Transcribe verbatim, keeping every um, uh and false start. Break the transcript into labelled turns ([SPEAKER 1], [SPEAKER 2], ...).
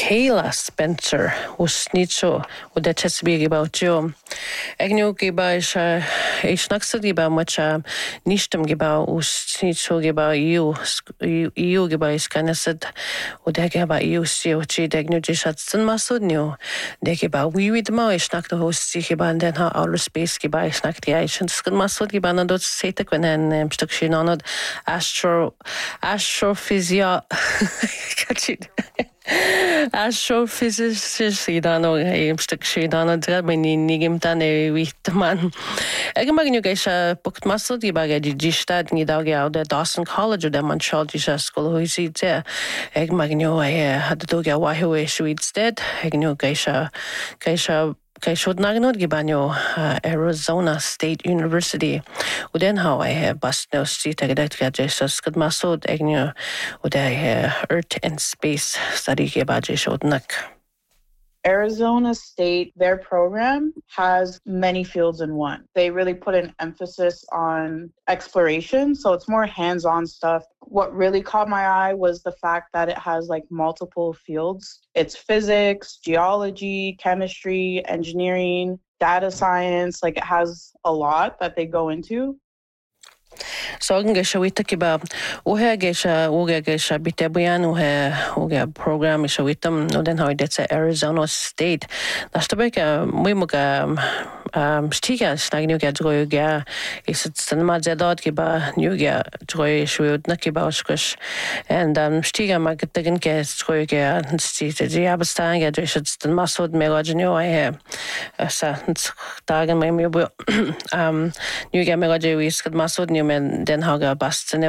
[SPEAKER 1] Kayla Spencer us nicho u de Chesapeake about jo. Egnu giba is is naxad giba mucha nishtum giba us nicho giba you you giba is kanasad u de giba you see u chi degnu jishat sun masud new de giba we with ma is nak the host si giba and then ha outer space giba is nak the ancient skun masud giba na dot sete when en stuk shinonod astro astrophysio kachid Astrophysicist i dan og ein stuk sé dan og drad men ni gim dan e vit man. Eg mag nu geisha bukt masl di bag di gistad ni dag ja de Dawson College de Montreal di school hu si te. Eg mag nu e had do ja wa hu e sweet stead. Eg nu geisha geisha Kai shod nagnod gibanyo uh, Arizona State University. U den how I have bust no street agadet gadjesas good masod egnu u de Earth and Space study gibaje shod nak.
[SPEAKER 2] Arizona State, their program has many fields in one. They really put an emphasis on exploration, so it's more hands-on stuff. What really caught my eye was the fact that it has like multiple fields. It's physics, geology, chemistry, engineering, data science, like it has a lot that they go into.
[SPEAKER 1] Sorgen gesha wita kiba uhe gesha uge gesha bitebuyan uhe uge program isha witam no den how it's Arizona State. Nastabeka muy muga um stiga snagnu ga droy ga is it stanma zadad kiba new ga droy shud na kiba skush and um stiga magtagen ga droy ga stite di abstang ga droy shud stan masod melagenu I have sa dagen mai mi um new ga melagenu is masod new men den haga bastane